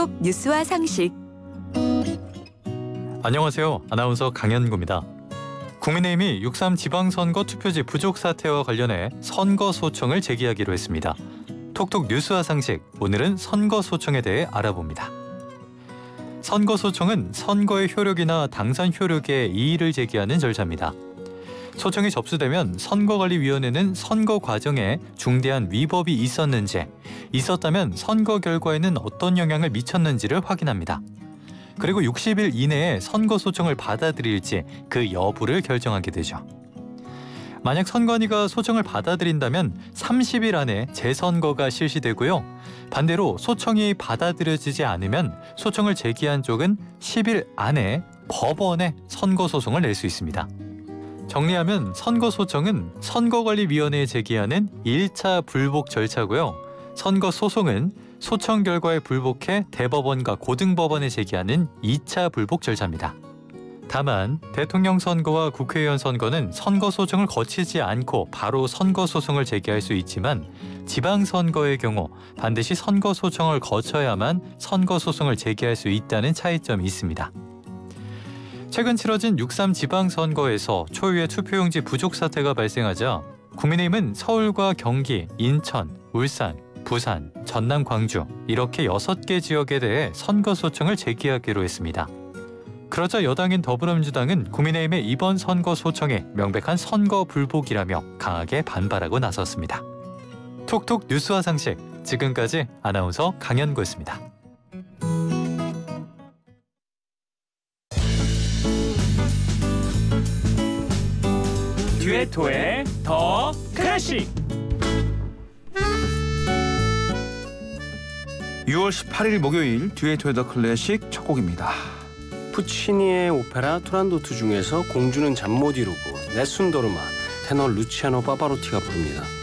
톡톡 뉴스와 상식. 안녕하세요. 아나운서 강현구입니다. 국민의힘이 6.3 지방선거 투표지 부족 사태와 관련해 선거 소청을 제기하기로 했습니다. 톡톡 뉴스와 상식, 오늘은 선거 소청에 대해 알아봅니다. 선거 소청은 선거의 효력이나 당선 효력에 이의를 제기하는 절차입니다. 소청이 접수되면 선거관리위원회는 선거 과정에 중대한 위법이 있었는지, 있었다면 선거 결과에는 어떤 영향을 미쳤는지를 확인합니다. 그리고 60일 이내에 선거 소청을 받아들일지 그 여부를 결정하게 되죠. 만약 선관위가 소청을 받아들인다면 30일 안에 재선거가 실시되고요. 반대로 소청이 받아들여지지 않으면 소청을 제기한 쪽은 10일 안에 법원에 선거 소송을 낼 수 있습니다. 정리하면 선거 소청은 선거관리위원회에 제기하는 1차 불복 절차고요. 선거 소송은 소청 결과에 불복해 대법원과 고등법원에 제기하는 2차 불복 절차입니다. 다만 대통령 선거와 국회의원 선거는 선거 소송을 거치지 않고 바로 선거 소송을 제기할 수 있지만 지방선거의 경우 반드시 선거 소청을 거쳐야만 선거 소송을 제기할 수 있다는 차이점이 있습니다. 최근 치러진 6.3 지방선거에서 초유의 투표용지 부족 사태가 발생하자 국민의힘은 서울과 경기, 인천, 울산, 부산, 전남, 광주 이렇게 6개 지역에 대해 선거 소청을 제기하기로 했습니다. 그러자 여당인 더불어민주당은 국민의힘의 이번 선거 소청에 명백한 선거 불복이라며 강하게 반발하고 나섰습니다. 톡톡 뉴스와 상식, 지금까지 아나운서 강현구였습니다. 듀에토의 더 클래식. 6월 18일 목요일 듀에토의 더 클래식 첫 곡입니다. 푸치니의 오페라 투란도트 중에서 공주는 잠 못 이루고 네순 도르마, 테너 루치아노 파바로티가 부릅니다.